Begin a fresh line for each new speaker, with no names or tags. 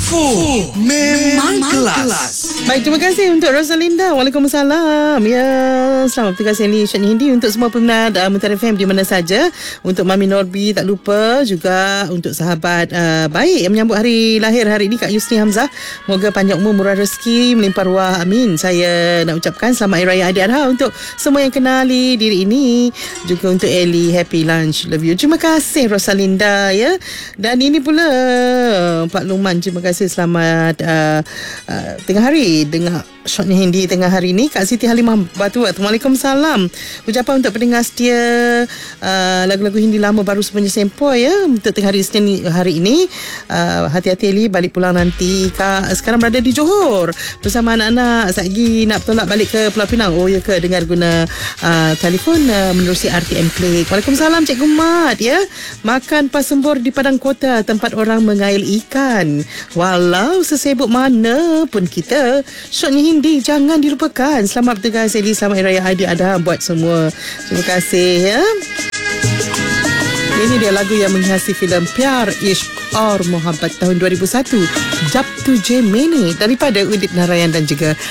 Memang kelas.
Baik, terima kasih untuk Rosalinda. Waalaikumsalam. Ya, selamat bertugas Eli Syedni Hindi untuk semua peminat Muntara FM di mana saja. Untuk Mami Norbi tak lupa, juga untuk sahabat baik yang menyambut hari lahir hari ini, Kak Yusni Hamzah. Moga panjang umur, murah rezeki, melimpah ruah. Amin. Saya nak ucapkan selamat Hari Raya Aidiladha untuk semua yang kenali diri ini. Juga untuk Eli, happy lunch, love you. Terima kasih Rosalinda ya. Dan ini pula Pak Luman, terima kasih, selamat tengah hari dengar Syedni Hindi tengah hari ni. Kak Siti Halimah Batu, Waalaikumsalam. Ucapan untuk pendengar setia lagu-lagu Hindi lama baru semuanya sempoi ya untuk tengah hari Isnin hari ini. Hati-hati Eli, balik pulang nanti. Kak sekarang berada di Johor bersama anak-anak. Satgi nak tolak balik ke Pulau Pinang. Oh ya ke, dengar guna telefon menerusi RTM Klik. Waalaikumsalam Cikgu Mat ya. Makan pasembur di padang kota tempat orang mengail ikan. Walau sesibuk mana pun kita, Syedni Hindi jangan dilupakan. Selamat bertugas Eli, selamat Hari Raya Aidiladha buat semua. Terima kasih ya. Ini dia lagu yang menghiasi filem Pyar Ishq Aur Mohabbat tahun 2001, Jab Tujhe Maine, daripada Udit Narayan dan juga